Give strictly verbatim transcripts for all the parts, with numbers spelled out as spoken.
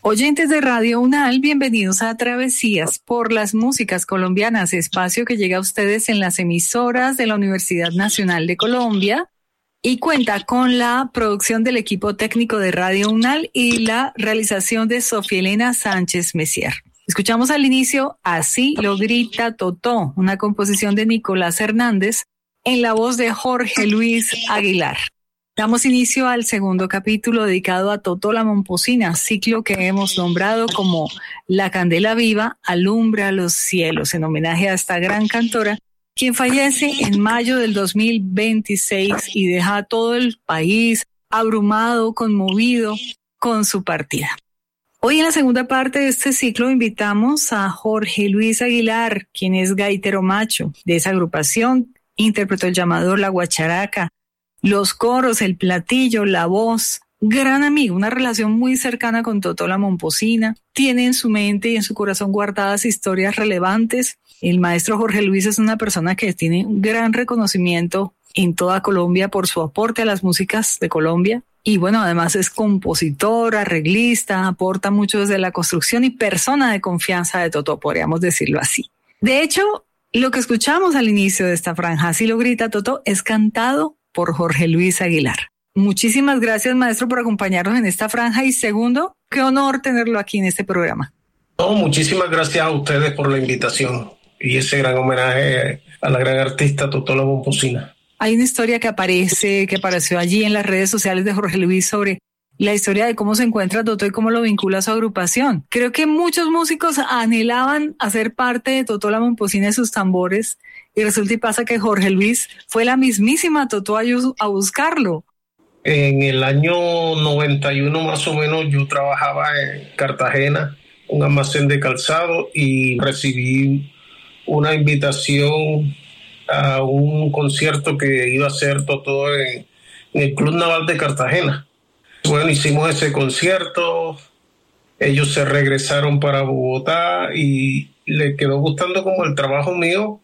Oyentes de Radio UNAL, bienvenidos a Travesías por las Músicas Colombianas, espacio que llega a ustedes en las emisoras de la Universidad Nacional de Colombia y cuenta con la producción del equipo técnico de Radio UNAL y la realización de Sofía Elena Sánchez Messier. Escuchamos al inicio Así lo grita Totó, una composición de Nicolás Hernández en la voz de Jorge Luis Aguilar. Damos inicio al segundo capítulo dedicado a Totó la Momposina, ciclo que hemos nombrado como La Candela Viva alumbra los cielos, en homenaje a esta gran cantora, quien fallece en mayo del dos mil veintiséis y deja a todo el país abrumado, conmovido con su partida. Hoy en la segunda parte de este ciclo invitamos a Jorge Luis Aguilar, quien es gaitero macho de esa agrupación, interpretó el llamador, la guacharaca, los coros, el platillo, la voz. Gran amigo, una relación muy cercana con Totó la Momposina. Tiene en su mente y en su corazón guardadas historias relevantes. El maestro Jorge Luis es una persona que tiene un gran reconocimiento en toda Colombia por su aporte a las músicas de Colombia. Y bueno, además es compositor, arreglista, aporta mucho desde la construcción y persona de confianza de Totó, podríamos decirlo así. De hecho, lo que escuchamos al inicio de esta franja, Así lo grita Totó, es cantado por Jorge Luis Aguilar. Muchísimas gracias, maestro, por acompañarnos en esta franja. Y segundo, qué honor tenerlo aquí en este programa. No, muchísimas gracias a ustedes por la invitación y ese gran homenaje a la gran artista Totó la Momposina. Hay una historia que aparece, que apareció allí en las redes sociales de Jorge Luis sobre la historia de cómo se encuentra Totó y cómo lo vincula a su agrupación. Creo que muchos músicos anhelaban hacer parte de Totó la Momposina y sus tambores, y resulta y pasa que Jorge Luis fue la mismísima Totó a buscarlo. En el año noventa y uno más o menos yo trabajaba en Cartagena, un almacén de calzado, y recibí una invitación a un concierto que iba a hacer Totó en, en el Club Naval de Cartagena. Bueno, hicimos ese concierto, ellos se regresaron para Bogotá y les quedó gustando como el trabajo mío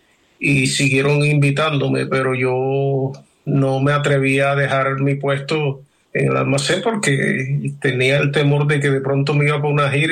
y siguieron invitándome, pero yo no me atrevía a dejar mi puesto en el almacén porque tenía el temor de que de pronto me iba para una gira